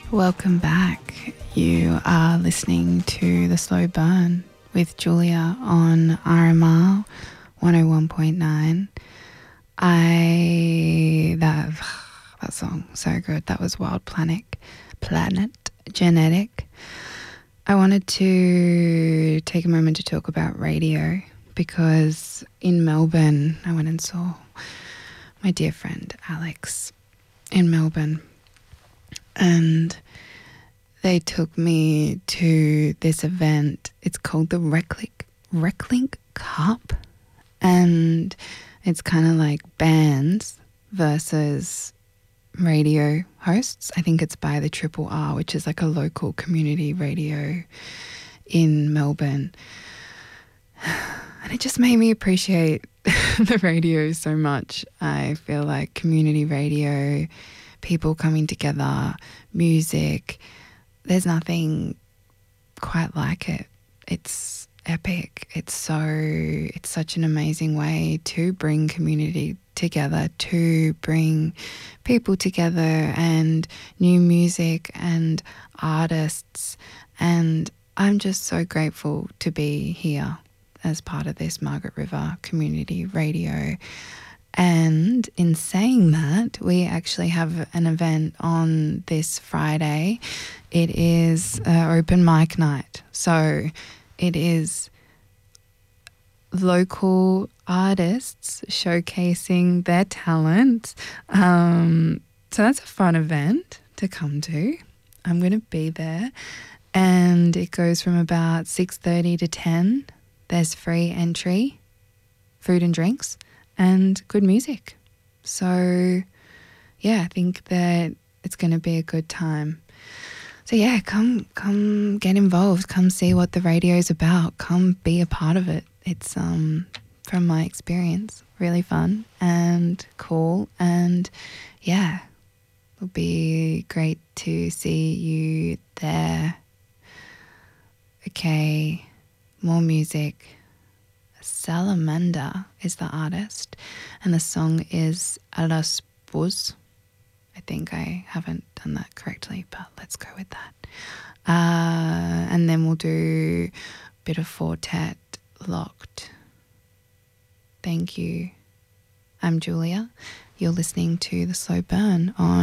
Welcome back. You are listening to The Slow Burn with Julia on RMR 101.9. That song, so good. That was Wild Planet Genetic. I wanted to take a moment to talk about radio because in Melbourne, I went and saw my dear friend Alex in Melbourne, and they took me to this event. It's called the Reclink Cup, and it's kind of like bands versus radio hosts. I think it's by the Triple R, which is like a local community radio in Melbourne. And it just made me appreciate the radio so much. I feel like community radio, people coming together, music, there's nothing quite like it. It's epic. It's such an amazing way to bring community together, to bring people together, and new music and artists. And I'm just so grateful to be here as part of this Margaret River Community Radio. And in saying that, we actually have an event on this Friday. It is open mic night. So it is local artists showcasing their talent. So that's a fun event to come to. I'm going to be there. And it goes from about 6:30 to 10. There's free entry, food and drinks, and good music. So, yeah, I think that it's going to be a good time. So, yeah, come get involved. Come see what the radio's about. Come be a part of it. It's, from my experience, really fun and cool. And, yeah, it'll be great to see you there. Okay, more music. Salamander is the artist, and the song is A las Buz. I think I haven't done that correctly, but let's go with that. And then we'll do a bit of Fortet Locked. Thank you. I'm Julia. You're listening to The Slow Burn on